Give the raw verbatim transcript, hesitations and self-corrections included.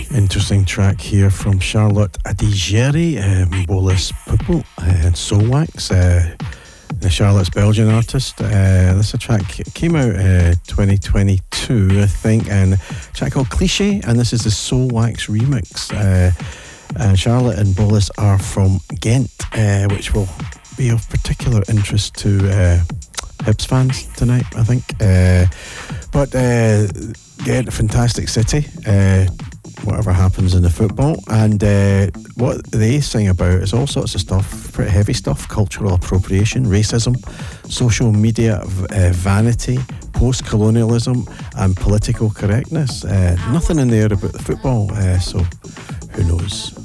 Interesting track here from Charlotte Adigéry, um, Bolis Pupil and Soulwax. Uh, the Charlotte's Belgian artist. Uh, this is a track came out uh, twenty twenty-two, I think, and a track called Cliché, and this is the Soulwax remix. Uh, and Charlotte and Bolis are from Ghent, uh, which will be of particular interest to uh, Hibs fans tonight, I think. Uh, but uh, Ghent, a fantastic city. Uh, whatever happens in the football, and uh, what they sing about is all sorts of stuff, pretty heavy stuff: cultural appropriation, racism, social media v- uh, vanity, post-colonialism and political correctness. Uh, nothing in there about the football, uh, so who knows.